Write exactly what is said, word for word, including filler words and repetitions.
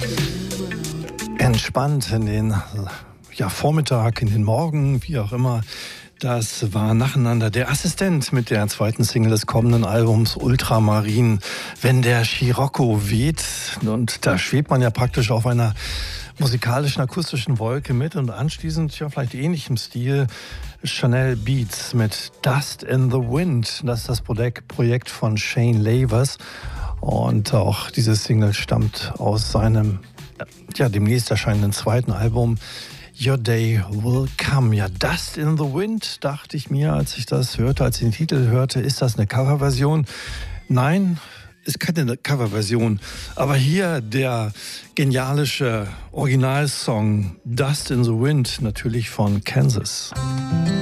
Entspannt in den ja, Vormittag, in den Morgen, wie auch immer. Das war nacheinander der Assistent mit der zweiten Single des kommenden Albums Ultramarin, wenn der Scirocco weht. Und da schwebt man ja praktisch auf einer musikalischen, akustischen Wolke mit. Und anschließend, ja vielleicht ähnlichem Stil, Chanel Beats mit Dust in the Wind. Das ist das Projekt von Shane Lavers. Und auch diese Single stammt aus seinem ja, demnächst erscheinenden zweiten Album Your Day Will Come. Ja, Dust in the Wind, dachte ich mir, als ich das hörte, als ich den Titel hörte, ist das eine Coverversion? Nein, ist keine Coverversion. Aber hier der genialische Originalsong Dust in the Wind, natürlich von Kansas.